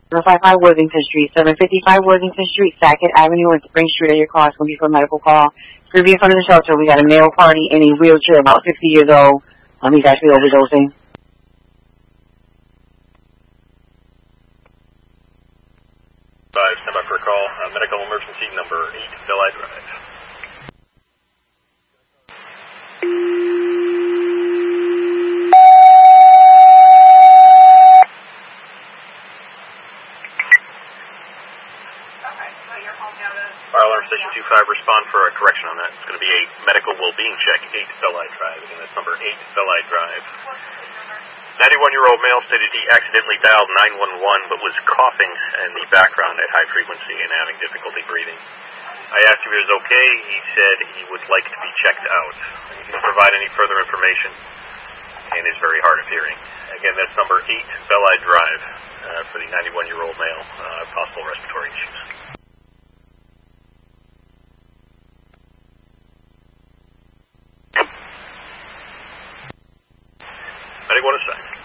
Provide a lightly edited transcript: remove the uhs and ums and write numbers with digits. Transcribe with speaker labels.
Speaker 1: 755 Worthington Street, 755 Worthington Street, Sackett Avenue, and Spring Street. Your call is going to be for a medical call. It's going to be in front of the shelter. We got a male party in a wheelchair, about 60 years old. He's actually overdosing.
Speaker 2: 5, stand by for a call. Medical emergency number 8, Belle Drive. Fire alarm station 25, respond for a correction on that. It's going to be a medical well-being check, 8 Belle Drive. Again, that's number 8 Belle Drive. 91-year-old male stated he accidentally dialed 911 but was coughing in the background at high frequency and having difficulty breathing. I asked if he was okay. He said he would like to be checked out. He can provide any further information and is very hard of hearing. Again, that's number 8 Belle Drive for the 91-year-old male, possible respiratory issues. Medic 1 aside.